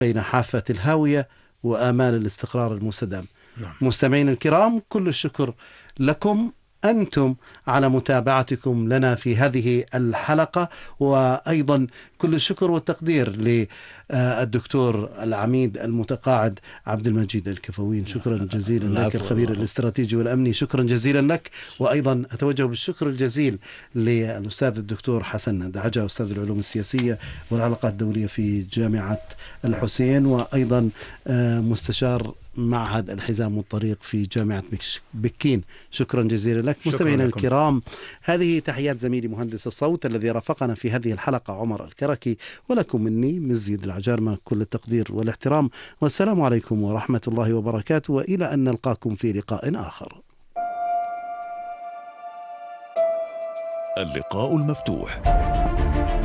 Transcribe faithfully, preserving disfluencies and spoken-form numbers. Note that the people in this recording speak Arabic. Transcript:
بين حافة الهاوية وآمال الاستقرار المستدام. نعم. مستمعين الكرام، كل الشكر لكم أنتم على متابعتكم لنا في هذه الحلقة، وأيضا كل الشكر والتقدير للدكتور العميد المتقاعد عبد المجيد الكفوين. شكرا جزيلا لك الخبير الاستراتيجي والأمني، شكرا جزيلا لك. وأيضا أتوجه بالشكر الجزيل للأستاذ الدكتور حسن دعجة، أستاذ العلوم السياسية والعلاقات الدولية في جامعة الحسين، وأيضا مستشار معهد الحزام والطريق في جامعة بكين. شكرا جزيلا لك. مستمعينا الكرام، هذه تحيات زميلي مهندس الصوت الذي رافقنا في هذه الحلقة عمر الكركي، ولكم مني مزيد العجارمة كل التقدير والاحترام، والسلام عليكم ورحمة الله وبركاته، وإلى أن نلقاكم في لقاء آخر. اللقاء المفتوح.